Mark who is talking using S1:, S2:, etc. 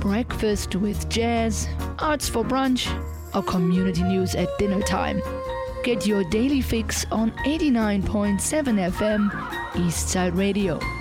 S1: breakfast with jazz, arts for brunch, or community news at dinner time. Get your daily fix on 89.7 FM Eastside Radio.